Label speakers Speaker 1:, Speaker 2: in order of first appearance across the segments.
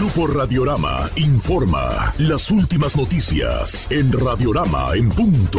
Speaker 1: Grupo Radiorama informa las últimas noticias en Radiorama en punto.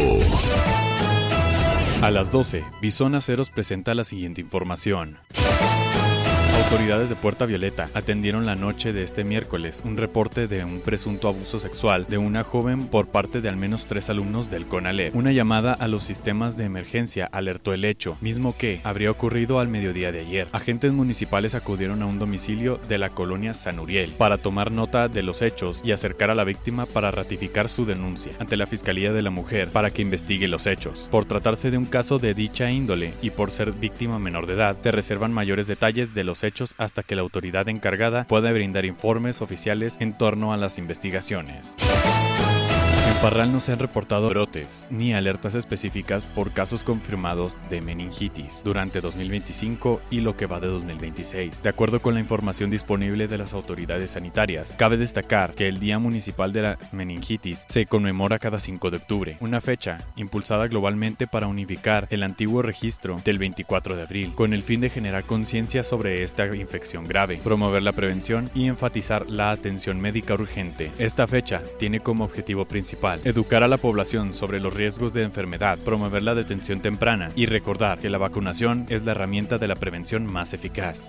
Speaker 2: A las 12, Bison Aceros presenta la siguiente información. Autoridades de Puerta Violeta atendieron la noche de este miércoles un reporte de un presunto abuso sexual de una joven por parte de al menos 3 alumnos del CONALEP. Una llamada a los sistemas de emergencia alertó el hecho, mismo que habría ocurrido al mediodía de ayer. Agentes municipales acudieron a un domicilio de la colonia San Uriel para tomar nota de los hechos y acercar a la víctima para ratificar su denuncia ante la Fiscalía de la Mujer para que investigue los hechos. Por tratarse de un caso de dicha índole y por ser víctima menor de edad, se reservan mayores detalles de los hechos hasta que la autoridad encargada pueda brindar informes oficiales en torno a las investigaciones. En Parral no se han reportado brotes ni alertas específicas por casos confirmados de meningitis durante 2025 y lo que va de 2026. De acuerdo con la información disponible de las autoridades sanitarias, cabe destacar que el Día Municipal de la Meningitis se conmemora cada 5 de octubre, una fecha impulsada globalmente para unificar el antiguo registro del 24 de abril, con el fin de generar conciencia sobre esta infección grave, promover la prevención y enfatizar la atención médica urgente. Esta fecha tiene como objetivo principal educar a la población sobre los riesgos de enfermedad, promover la detención temprana y recordar que la vacunación es la herramienta de la prevención más eficaz.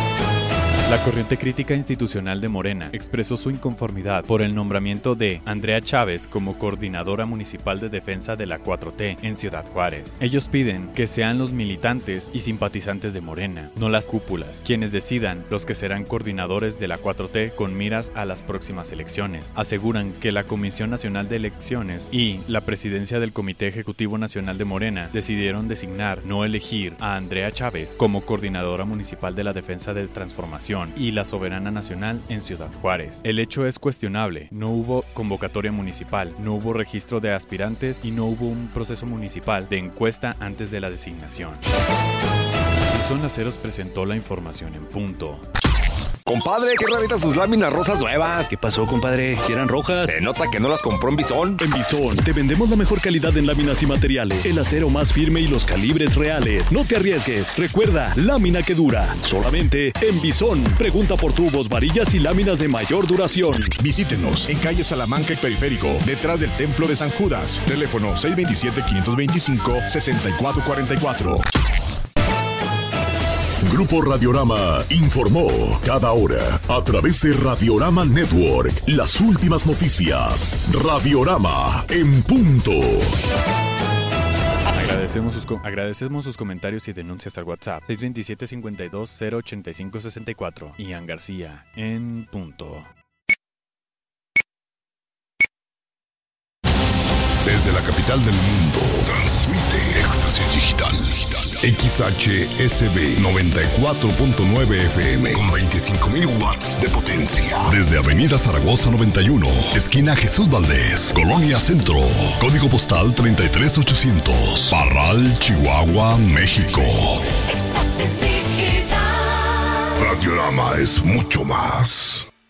Speaker 2: La Corriente Crítica Institucional de Morena expresó su inconformidad por el nombramiento de Andrea Chávez como coordinadora municipal de defensa de la 4T en Ciudad Juárez. Ellos piden que sean los militantes y simpatizantes de Morena, no las cúpulas, quienes decidan los que serán coordinadores de la 4T con miras a las próximas elecciones. Aseguran que la Comisión Nacional de Elecciones y la presidencia del Comité Ejecutivo Nacional de Morena decidieron designar, no elegir, a Andrea Chávez como coordinadora municipal de la defensa de transformación y la soberana nacional en Ciudad Juárez. El hecho es cuestionable, no hubo convocatoria municipal, no hubo registro de aspirantes y no hubo un proceso municipal de encuesta antes de la designación. Bison Aceros presentó la información en punto.
Speaker 3: Compadre, qué raritas sus láminas rosas nuevas.
Speaker 4: ¿Qué pasó, compadre? ¿Si eran rojas?
Speaker 3: Se nota que no las compró en Bison.
Speaker 5: En Bison te vendemos la mejor calidad en láminas y materiales, el acero más firme y los calibres reales. No te arriesgues. Recuerda, lámina que dura. Solamente en Bison. Pregunta por tubos, varillas y láminas de mayor duración.
Speaker 1: Visítenos en calle Salamanca y Periférico, detrás del Templo de San Judas. Teléfono 627-525-6444. Grupo Radiorama informó cada hora a través de Radiorama Network las últimas noticias. Radiorama en punto.
Speaker 2: Agradecemos sus comentarios y denuncias al WhatsApp 627-52-085-64. Ian García en punto.
Speaker 1: Desde la capital del mundo, transmite Éxtasis Digital. XHSB 94.9 FM con 25.000 watts de potencia. Desde Avenida Zaragoza 91, esquina Jesús Valdés, Colonia Centro. Código postal 33800. Parral, Chihuahua, México. Radiorama es mucho más.